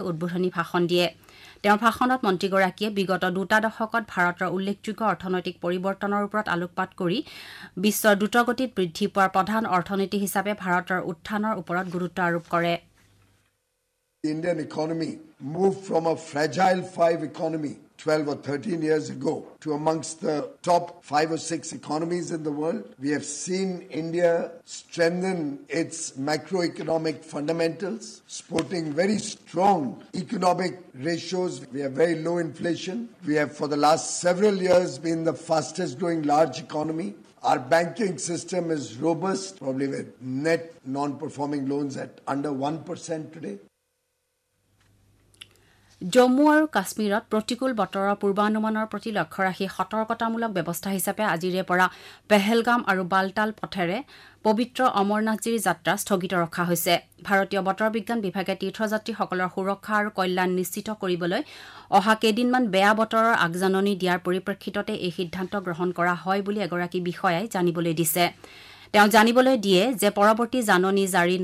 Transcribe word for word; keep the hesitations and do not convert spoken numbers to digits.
উদ্বোধনী ভাষণ দিয়ে তেওঁৰ ভাষণত মন্ত্ৰীগৰাকীয়ে বিগত দুটা দশকত ভাৰতৰ উল্লেখযোগ্য অৰ্থনৈতিক পৰিৱৰ্তনৰ ওপৰত আলোকপাত কৰি বিশ্বৰ দ্ৰুতগতিত বৃদ্ধি পোৱাৰ প্ৰধান অৰ্থনীতি হিচাপে ভাৰতৰ উত্থানৰ ওপৰত গুৰুত্ব আৰোপ কৰে The Indian economy moved from a fragile five economy twelve or thirteen years ago to amongst the top five or six economies in the world. We have seen India strengthen its macroeconomic fundamentals, sporting very strong economic ratios. We have very low inflation. We have for the last several years been the fastest growing large economy. Our banking system is robust, probably with net non-performing loans at under one percent today. Jammu আৰু কাশ্মীৰত প্ৰতিকূল বতৰৰ পূৰ্বানুমানৰ প্ৰতি লক্ষ্য ৰাখি সতৰ্কতামূলক ব্যৱস্থা হিচাপে আজিৰে পৰা পেহেলগাম আৰু বালতাল পথেৰে পবিত্ৰ অমৰনাথজীৰ যাত্ৰা স্থগিত ৰখা হৈছে ভাৰতীয় বতৰ বিজ্ঞান বিভাগে তীৰ্থযাত্ৰীসকলৰ সুৰক্ষা আৰু কল্যাণ নিশ্চিত কৰিবলৈ অহা কেইদিনমান বেয়া বতৰৰ আগজাননী দিয়াৰ পৰিপ্ৰেক্ষিততে এই সিদ্ধান্ত গ্ৰহণ কৰা হয় বুলি এগৰাকী বিষয়াই জানিবলৈ দিছে তেওঁ জানিবলৈ দিয়ে যে পৰৱৰ্তী জাননী জাৰি